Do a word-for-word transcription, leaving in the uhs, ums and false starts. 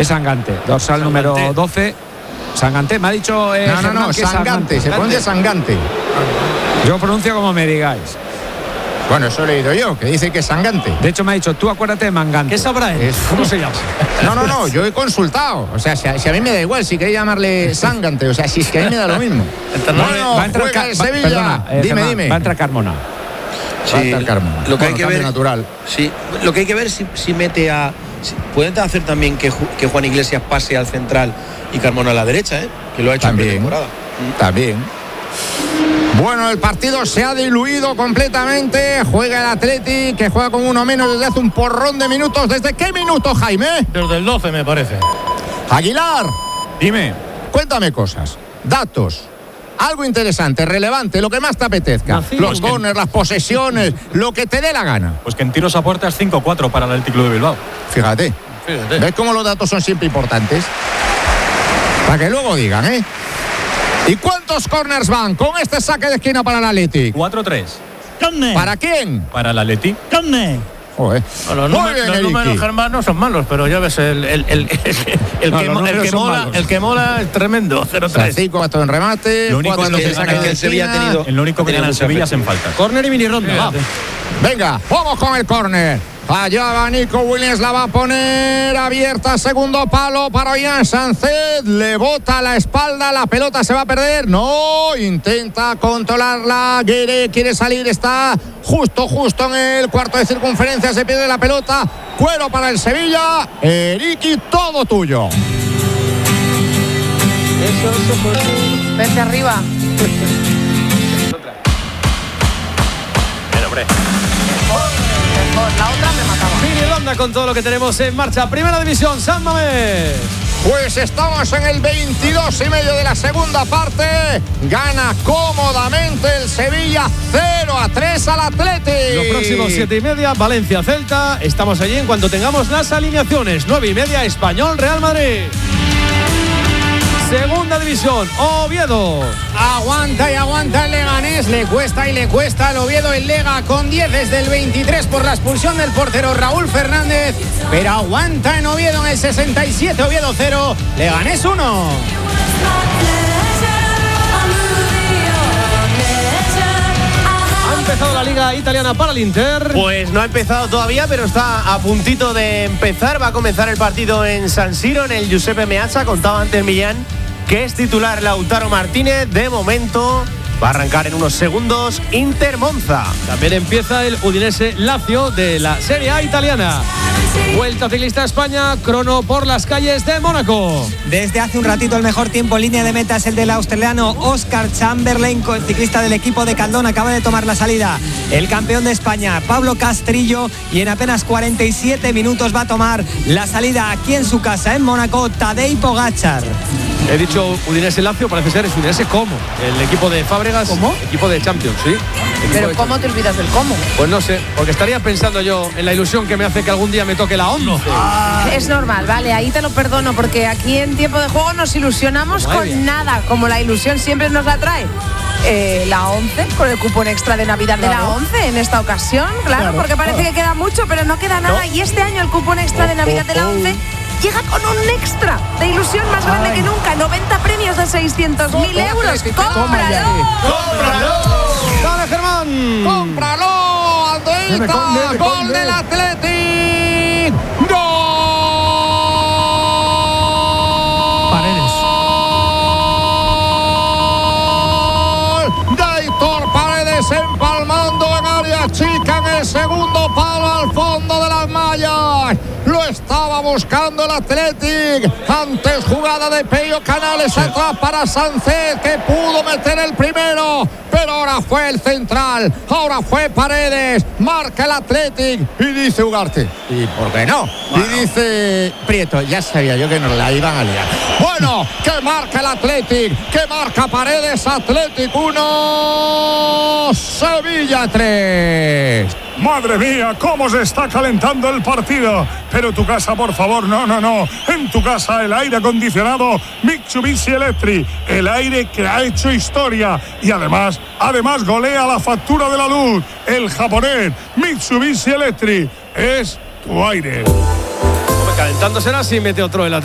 Es Sangante, dorsal Sangante. Número doce. Sangante, me ha dicho. Eh, no, no, no, Sangante, Sangante, se pone Sangante. Yo pronuncio como me digáis. Bueno, eso he leído yo, que dice que es Sangante. De hecho, me ha dicho, tú acuérdate de Mangante. ¿Qué sabrá él? Es... ¿Cómo se llama? No, no, no, yo he consultado. O sea, si a, si a mí me da igual, si queréis llamarle Sangante, o sea, si es que a mí me da lo mismo. Bueno, va a entrar juega el va, Sevilla. Perdona, eh, dime, Germán, dime. Va a entrar Carmona. Sí, va a entrar Carmona. Lo que bueno, hay que ver, natural. Sí, lo que hay que ver si, si mete a. Si, pueden hacer también que, que Juan Iglesias pase al central y Carmona a la derecha, ¿eh? Que lo ha hecho también, en temporada. También. Bueno, el partido se ha diluido completamente. Juega el Athletic, que juega con uno menos desde hace un porrón de minutos. ¿Desde qué minuto, Jaime? Desde el doce, me parece. Aguilar, dime. Cuéntame cosas, datos, algo interesante, relevante, lo que más te apetezca. Así, los pues corners, las posesiones, lo que te dé la gana. Pues que en tiros a puerta es cinco cuatro para el Athletic Club de Bilbao. Fíjate. Fíjate. ¿Ves cómo los datos son siempre importantes? Para que luego digan, ¿eh? ¿Y cuántos corners van con este saque de esquina para el Athletic? cuatro tres. ¿Para quién? Para el Athletic. Joder. Bueno, los, Muy números, bien, los Eriki. números, Germán, no son malos, pero ya ves, el, el, el, el, el, No, que, los mo- el, números que son mola, malos. el que mola es tremendo, cero tres. cinco cuatro en remate, Lo único cuatro es que en saque que de el Sevilla esquina. ha tenido- El único que Tenía gana el mucha Sevilla es en efectividad. falta. Córner y mini ronda. Va. Venga, vamos con el córner. Allá va Nico Williams, la va a poner abierta, segundo palo para Ollán Sánchez, le bota la espalda, la pelota se va a perder, no, intenta controlarla, quiere, quiere salir, está justo, justo en el cuarto de circunferencia, se pierde la pelota, cuero para el Sevilla, Eriki, todo tuyo. Vente arriba. Pero, hombre. La otra me mataba. Mini ronda con todo lo que tenemos en marcha. Primera división, San Mamés. Pues estamos en el veintidós y medio de la segunda parte. Gana cómodamente el Sevilla cero a tres al Athletic. Los próximos siete y media, Valencia Celta. Estamos allí en cuanto tengamos las alineaciones. Nueve y media, Español Real Madrid. Segunda división, Oviedo. Aguanta y aguanta el Leganés, le cuesta y le cuesta al Oviedo el Lega con diez desde el veintitrés por la expulsión del portero Raúl Fernández, pero aguanta en Oviedo en el sesenta y siete, Oviedo cero, Leganés uno. Ha empezado la liga italiana para el Inter. Pues no ha empezado todavía, pero está a puntito de empezar. Va a comenzar el partido en San Siro, en el Giuseppe Meazza. Contaba antes Millán que es titular Lautaro Martínez. De momento va a arrancar en unos segundos Inter Monza. También empieza el Udinese Lazio de la Serie A italiana. Vuelta ciclista a España, crono por las calles de Mónaco. Desde hace un ratito el mejor tiempo en línea de meta es el del australiano Oscar Chamberlain, ciclista del equipo de Caldón, acaba de tomar la salida. El campeón de España, Pablo Castrillo, y en apenas cuarenta y siete minutos va a tomar la salida aquí en su casa, en Mónaco, Tadej Pogačar. He dicho Udinese Lazio, parece ser, es Udinese como. El equipo de Fábregas, ¿Cómo? equipo de Champions, sí. Pero ¿cómo te olvidas del cómo? Pues no sé, porque estaría pensando yo en la ilusión que me hace que algún día me toque la once. Es normal, vale, ahí te lo perdono, porque aquí en tiempo de juego nos ilusionamos Muy con bien. nada, como la ilusión siempre nos la trae. Eh, la once, con el cupón extra de Navidad de la once en esta ocasión, claro, Claro, porque parece claro. que queda mucho, pero no queda nada. Y este año el cupón extra de Navidad de la once llega con un extra de ilusión más grande Ay. que nunca, noventa premios de seiscientos mil euros. ¡Cómpralo! ¡Dale, Germán! ¡Cómpralo! ¡Aldeita! ¡Gol del Athletic! ¡Gol! Paredes. ¡Gol! de Aitor Paredes empalmando en área chica en el segundo palo al fondo de las mallas. Lo estaba buscando el Athletic. Antes jugada de Pello Canales atrás para Sánchez, que pudo meter el primero, pero ahora fue el central, ahora fue Paredes, marca el Athletic y dice Ugarte, ¿y por qué no? Bueno. Y dice Prieto, ya sabía yo que nos la iban a liar. Bueno, que marca el Athletic, que marca Paredes, Athletic uno, Sevilla tres. Madre mía, cómo se está calentando el partido. Pero tu casa, por favor, no, no, no. En tu casa el aire acondicionado Mitsubishi Electric. El aire que ha hecho historia. Y además, además golea la factura de la luz. El japonés Mitsubishi Electric es tu aire. Calentándose así, mete otro el